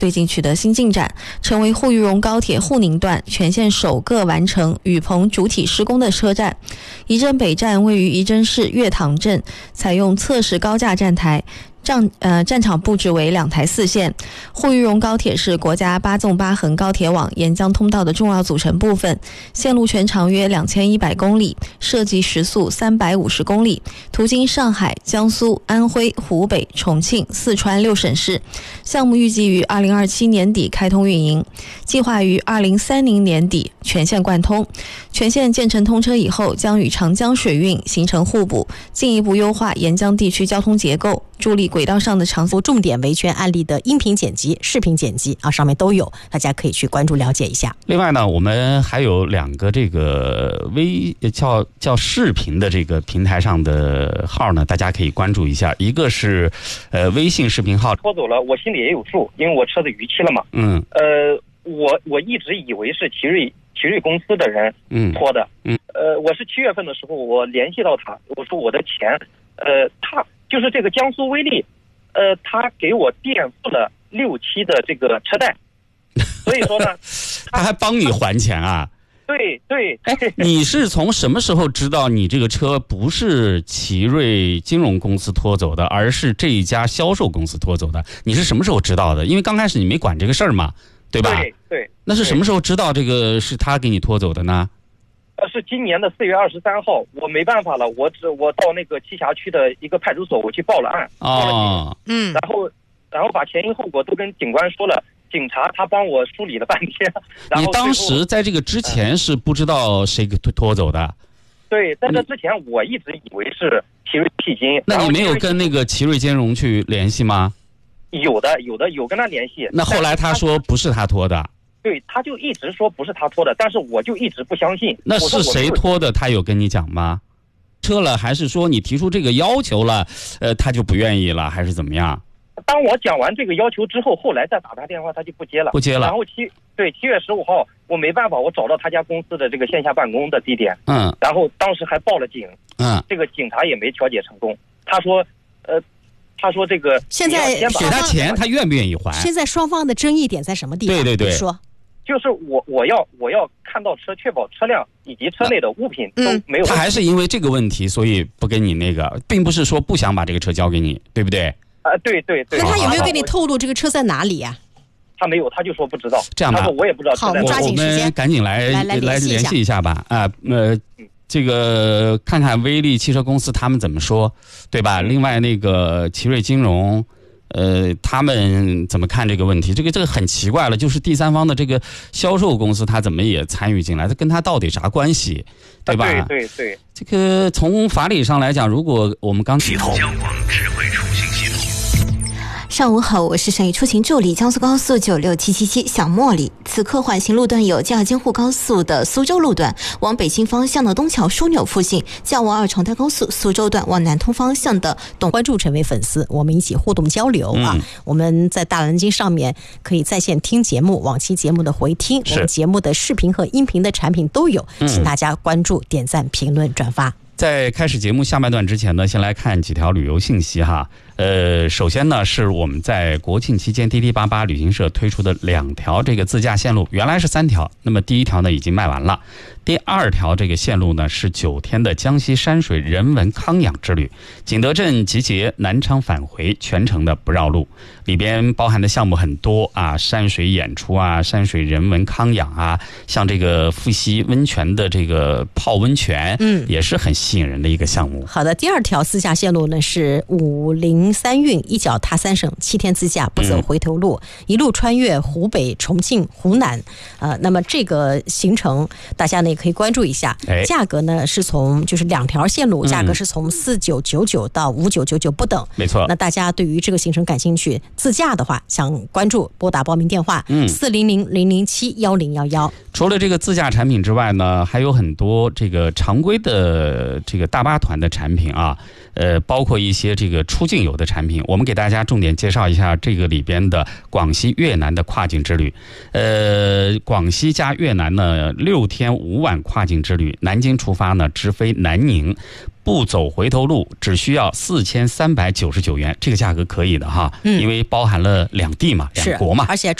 最近取得新进展，成为沪渝蓉高铁沪宁段全线首个完成雨棚主体施工的车站。仪征北站位于仪征市月塘镇，采用侧式高架站台。站场布置为2台4线。沪渝蓉高铁是国家8纵8横高铁网沿江通道的重要组成部分，线路全长约2100公里，设计时速350公里，途经上海、江苏、安徽、湖北、重庆、四川6省市。项目预计于2027年底开通运营，计划于2030年底全线贯通。全线建成通车以后，将与长江水运形成互补，进一步优化沿江地区交通结构，助力轨道上的长重点维权案例的音频剪辑、视频剪辑上面都有，大家可以去关注了解一下。 另外呢，我们还有2个这个叫视频的这个平台上的号呢，大家可以关注一下。一个是微信视频号， 拖走了，我心里也有数，因为我车子逾期了嘛。我一直以为是奇瑞公司的人拖的。我是7月份的时候，我联系到他，我说我的钱，他就是这个江苏威力，他给我垫付了6期的这个车贷，所以说呢， 他还帮你还钱啊？ 对。 你是从什么时候知道你这个车不是奇瑞金融公司拖走的，而是这一家销售公司拖走的？你是什么时候知道的？因为刚开始你没管这个事儿嘛，对吧？ 对。 那是什么时候知道这个是他给你拖走的呢？ 是今年的4月23号，我没办法了，我到那个栖霞区的一个派出所，我去报了案。然后把前因后果都跟警官说了，警察他帮我梳理了半天。 你当时在这个之前是不知道谁给拖走的？ 对，在这之前我一直以为是奇瑞迄今。 那你没有跟那个奇瑞金融去联系吗？ 有跟他联系。 那后来他说不是他拖的。 对，他就一直说不是他拖的，但是我就一直不相信。 那是谁拖的？他有跟你讲吗？车了，还是说你提出这个要求了，他就不愿意了，还是怎么样？ 当我讲完这个要求之后，后来再打他电话，他就不接了。然后7月15号，我没办法，我找到他家公司的这个线下办公的地点。然后当时还报了警。这个警察也没调解成功。他说这个现在给他钱，他愿不愿意还？ 现在双方的争议点在什么地方？ 对， 你说。 就是我要看到车，确保车辆以及车内的物品都没有。 他还是因为这个问题，所以不跟你那个，并不是说不想把这个车交给你，对不对？ 对。 那他有没有跟你透露这个车在哪里呀？ 他没有，他就说不知道。 这样吧， 他说我也不知道。 好，我们抓紧时间， 我们赶紧来联系一下吧。这个看看威力汽车公司他们怎么说，对吧？另外那个奇瑞金融。他们怎么看这个问题？这个很奇怪了，就是第三方的这个销售公司，他怎么也参与进来？他跟他到底啥关系？对吧？ 对。 这个从法理上来讲，如果我们刚系统交广智慧出行系统。 上午好，我是省域出行助理，江苏高速96777小茉莉。此刻缓行路段有京京沪高速的苏州路段往北京方向的东桥枢纽附近，较往2长滩高速苏州段往南通方向的关注成为粉丝，我们一起互动交流啊！我们在大蓝鲸上面可以在线听节目，往期节目的回听，我们节目的视频和音频的产品都有，请大家关注、点赞、评论、转发。 在开始节目下半段之前呢，先来看几条旅游信息哈。首先呢，是我们在国庆期间滴滴88旅行社推出的2条这个自驾线路，原来是3条，那么第1条呢已经卖完了，第2条这个线路呢是9天的江西山水人文康养之旅，景德镇集结，南昌返回，全程的不绕路，里边包含的项目很多啊，山水演出啊，山水人文康养啊，像这个富硒温泉的这个泡温泉，也是很吸引人的一个项目。 好的，第2条自驾线路呢是503运，一脚踏3省，7天自驾不走回头路，一路穿越湖北、重庆、湖南。那么这个行程大家呢也可以关注一下，价格呢是从就是2条线路，价格是从4999到5999不等。 没错。 那大家对于这个行程感兴趣，自驾的话想关注，拨打报名电话400-007-1011。 除了这个自驾产品之外呢，还有很多这个常规的这个大巴团的产品啊。 包括一些这个出境游的产品。我们给大家重点介绍一下这个里边的广西越南的跨境之旅。广西加越南呢6天5晚跨境之旅，南京出发呢，直飞南宁，不走回头路，只需要4399元，这个价格可以的哈，因为包含了两地嘛，两国嘛， 而且